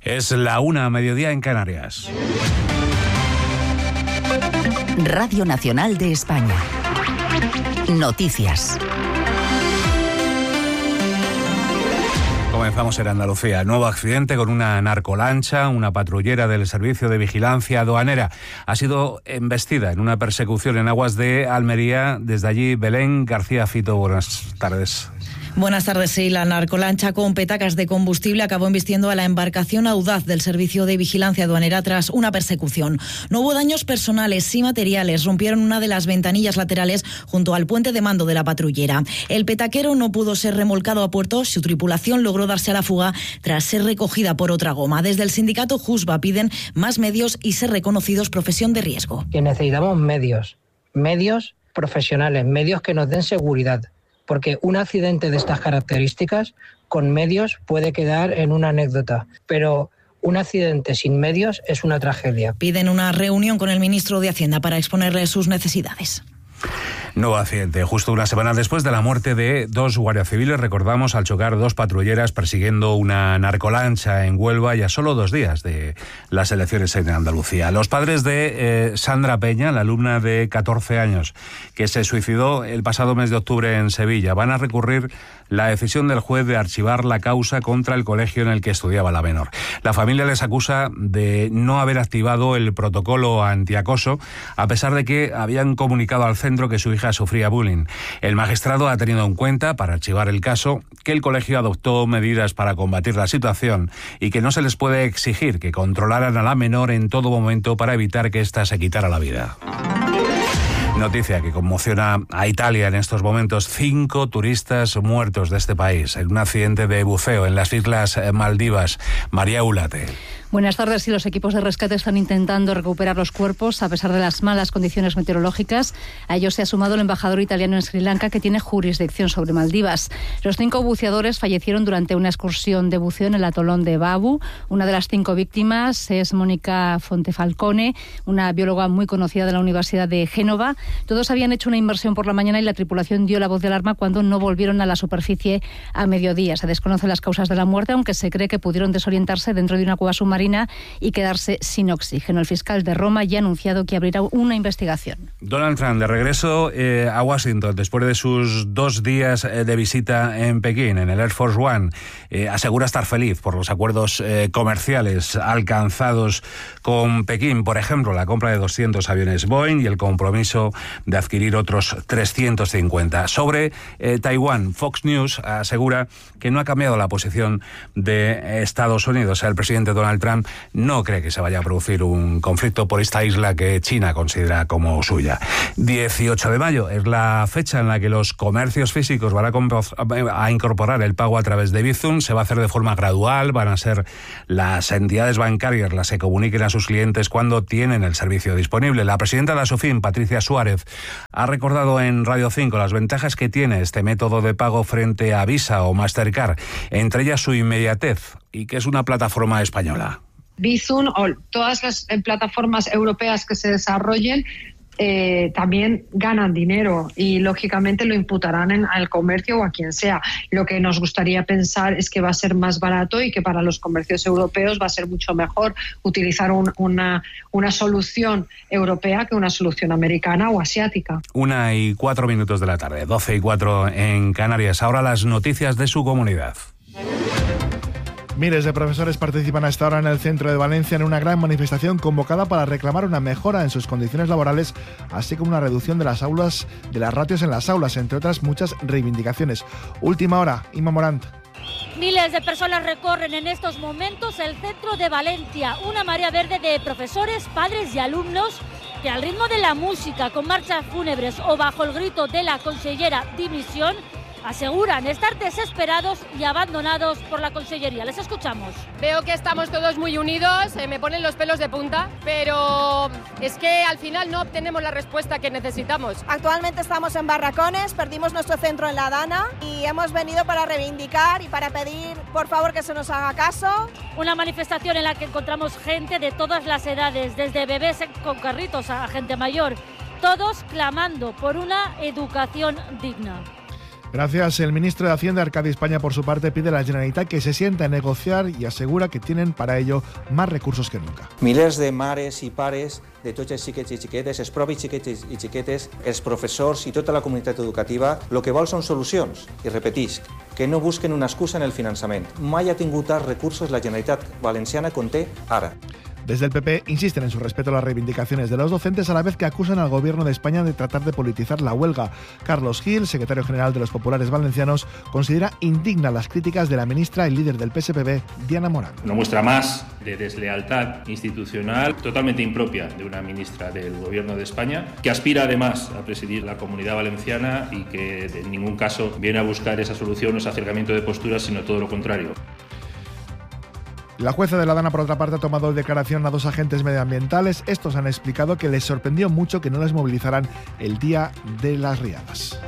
Es la 1:00 en Canarias. Radio Nacional de España. Noticias. Comenzamos en Andalucía. Nuevo accidente con una narcolancha. Una patrullera del Servicio de Vigilancia Aduanera ha sido embestida en una persecución en aguas de Almería. Desde allí, Belén García Fito, buenas tardes. Buenas tardes. Sí, la narcolancha con petacas de combustible acabó embistiendo a la embarcación Audaz del Servicio de Vigilancia Aduanera tras una persecución. No hubo daños personales, sí materiales. Rompieron una de las ventanillas laterales junto al puente de mando de la patrullera. El petaquero no pudo ser remolcado a puerto. Su tripulación logró darse a la fuga tras ser recogida por otra goma. Desde el sindicato JUSBA piden más medios y ser reconocidos profesión de riesgo. Que necesitamos medios profesionales, medios que nos den seguridad. Porque un accidente de estas características con medios puede quedar en una anécdota, pero un accidente sin medios es una tragedia. Piden una reunión con el ministro de Hacienda para exponerle sus necesidades. Nuevo accidente, justo una semana después de la muerte de 2 guardias civiles, recordamos, al chocar 2 patrulleras persiguiendo una narcolancha en Huelva y a solo 2 días de las elecciones en Andalucía. Los padres de Sandra Peña, la alumna de 14 años, que se suicidó el pasado mes de octubre en Sevilla, van a recurrir la decisión del juez de archivar la causa contra el colegio en el que estudiaba la menor. La familia les acusa de no haber activado el protocolo antiacoso, a pesar de que habían comunicado al centro que su hija sufría bullying. El magistrado ha tenido en cuenta, para archivar el caso, que el colegio adoptó medidas para combatir la situación y que no se les puede exigir que controlaran a la menor en todo momento para evitar que ésta se quitara la vida. Noticia que conmociona a Italia en estos momentos. 5 turistas muertos de este país en un accidente de buceo en las Islas Maldivas. María Ulate. Buenas tardes. Sí, los equipos de rescate están intentando recuperar los cuerpos a pesar de las malas condiciones meteorológicas. A ellos se ha sumado el embajador italiano en Sri Lanka, que tiene jurisdicción sobre Maldivas. Los 5 buceadores fallecieron durante una excursión de buceo en el atolón de Babu. Una de las 5 víctimas es Mónica Fontefalcone, una bióloga muy conocida de la Universidad de Génova. Todos habían hecho una inmersión por la mañana y la tripulación dio la voz de alarma cuando no volvieron a la superficie a mediodía. Se desconocen las causas de la muerte, aunque se cree que pudieron desorientarse dentro de una cueva submarina y quedarse sin oxígeno. El fiscal de Roma ya ha anunciado que abrirá una investigación. Donald Trump de regreso a Washington después de sus 2 días de visita en Pekín, en el Air Force One. Asegura estar feliz por los acuerdos comerciales alcanzados con Pekín. Por ejemplo, la compra de 200 aviones Boeing y el compromiso de adquirir otros 350. Sobre Taiwán, Fox News asegura que no ha cambiado la posición de Estados Unidos. El presidente Donald Trump no cree que se vaya a producir un conflicto por esta isla que China considera como suya. 18 de mayo es la fecha en la que los comercios físicos van a incorporar el pago a través de Bizum. Se va a hacer de forma gradual, van a ser las entidades bancarias las que comuniquen a sus clientes cuando tienen el servicio disponible. La presidenta de la SOFIM, Patricia Suárez, ha recordado en Radio 5 las ventajas que tiene este método de pago frente a Visa o Mastercard, entre ellas su inmediatez y que es una plataforma española. Bizum o todas las plataformas europeas que se desarrollen también ganan dinero y lógicamente lo imputarán al comercio o a quien sea. Lo que nos gustaría pensar es que va a ser más barato y que para los comercios europeos va a ser mucho mejor utilizar una solución europea que una solución americana o asiática. 1:04 de la tarde, 12:04 en Canarias. Ahora las noticias de su comunidad. Miles de profesores participan a esta hora en el centro de Valencia en una gran manifestación convocada para reclamar una mejora en sus condiciones laborales, así como una reducción de las ratios en las aulas, entre otras muchas reivindicaciones. Última hora, Inma Morant. Miles de personas recorren en estos momentos el centro de Valencia, una marea verde de profesores, padres y alumnos que al ritmo de la música, con marchas fúnebres o bajo el grito de la consellera dimisión, aseguran estar desesperados y abandonados por la Consellería. Les escuchamos. Veo que estamos todos muy unidos, me ponen los pelos de punta, pero es que al final no obtenemos la respuesta que necesitamos. Actualmente estamos en Barracones, perdimos nuestro centro en La Dana y hemos venido para reivindicar y para pedir, por favor, que se nos haga caso. Una manifestación en la que encontramos gente de todas las edades, desde bebés con carritos a gente mayor, todos clamando por una educación digna. Gracias. El ministro de Hacienda, Arcadi España, por su parte, pide a la Generalitat que se sienta a negociar y asegura que tienen para ello más recursos que nunca. Milers de mares i pares, de tots els xiquets i xiquetes, els propis xiquets i xiquetes, els professors i tota la comunitat educativa, el que vol són solucions. I repetisc, que no busquen una excusa en el finançament. Mai ha tingut tants recursos la Generalitat Valenciana com té ara. Desde el PP insisten en su respeto a las reivindicaciones de los docentes, a la vez que acusan al Gobierno de España de tratar de politizar la huelga. Carlos Gil, secretario general de los Populares Valencianos, considera indigna las críticas de la ministra y líder del PSPB, Diana Morán. Una muestra más de deslealtad institucional totalmente impropia de una ministra del Gobierno de España, que aspira además a presidir la Comunidad Valenciana y que en ningún caso viene a buscar esa solución o ese acercamiento de posturas, sino todo lo contrario. La jueza de la Dana, por otra parte, ha tomado declaración a 2 agentes medioambientales. Estos han explicado que les sorprendió mucho que no les movilizaran el día de las riadas.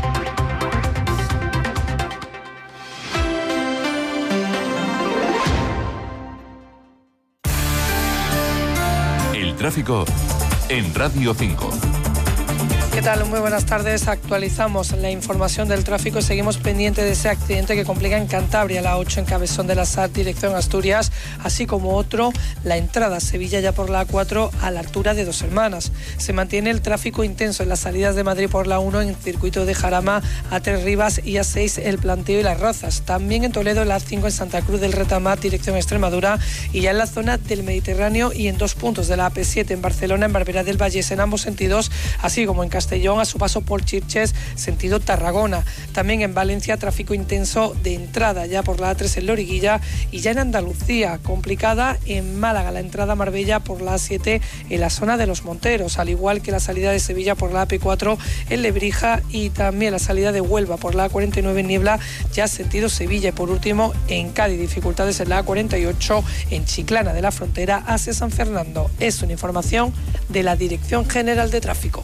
El tráfico en Radio 5. ¿Qué tal? Muy buenas tardes. Actualizamos la información del tráfico y seguimos pendiente de ese accidente que complica en Cantabria, la 8 en Cabezón de la Sar, dirección Asturias, así como otro, la entrada a Sevilla ya por la A4 a la altura de Dos Hermanas. Se mantiene el tráfico intenso en las salidas de Madrid por la 1 en el circuito de Jarama, A3 Rivas y A6 El Planteo y Las Rozas. También en Toledo la A5 en Santa Cruz del Retamat, dirección Extremadura, y ya en la zona del Mediterráneo y en 2 puntos de la AP7 en Barcelona, en Barberá del Vallés en ambos sentidos, así como en Castellón a su paso por Chirches, sentido Tarragona. También en Valencia, tráfico intenso de entrada ya por la A3 en Loriguilla, y ya en Andalucía, complicada en Málaga, la entrada a Marbella por la A7 en la zona de Los Monteros, al igual que la salida de Sevilla por la AP4 en Lebrija, y también la salida de Huelva por la A49 en Niebla, ya sentido Sevilla. Y por último, en Cádiz, dificultades en la A48 en Chiclana de la Frontera hacia San Fernando. Es una información de la Dirección General de Tráfico.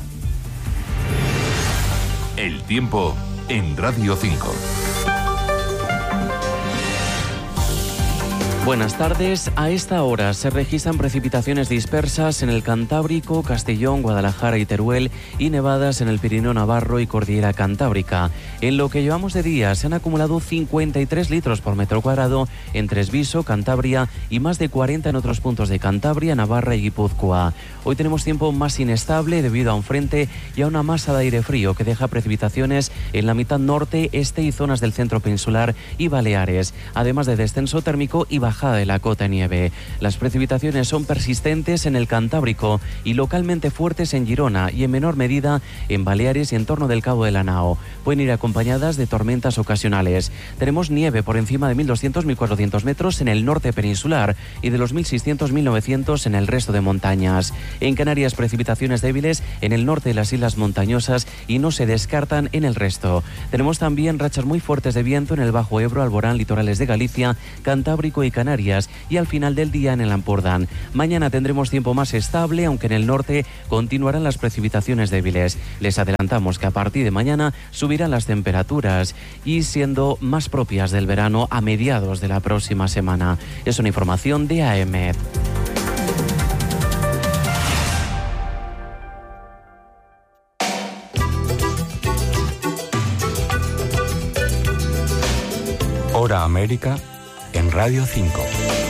El tiempo en Radio 5. Buenas tardes. A esta hora se registran precipitaciones dispersas en el Cantábrico, Castellón, Guadalajara y Teruel, y nevadas en el Pirineo Navarro y Cordillera Cantábrica. En lo que llevamos de día se han acumulado 53 litros por metro cuadrado en Tresviso, Cantabria, y más de 40 en otros puntos de Cantabria, Navarra y Guipúzcoa. Hoy tenemos tiempo más inestable debido a un frente y a una masa de aire frío que deja precipitaciones en la mitad norte, este y zonas del centro peninsular y Baleares, además de descenso térmico y bajada de la cota de nieve. Las precipitaciones son persistentes en el Cantábrico y localmente fuertes en Girona y en menor medida en Baleares y en torno del Cabo de la Nao. Pueden ir acompañadas de tormentas ocasionales. Tenemos nieve por encima de 1.200-1.400 metros en el norte peninsular y de los 1.600-1.900 en el resto de montañas. En Canarias, precipitaciones débiles en el norte de las islas montañosas y no se descartan en el resto. Tenemos también rachas muy fuertes de viento en el Bajo Ebro, Alborán, litorales de Galicia, Cantábrico y Canarias, y al final del día en el Ampurdán. Mañana tendremos tiempo más estable, aunque en el norte continuarán las precipitaciones débiles. Les adelantamos que a partir de mañana subirán las temperaturas y siendo más propias del verano a mediados de la próxima semana. Es una información de AEMET. Hora América en Radio 5.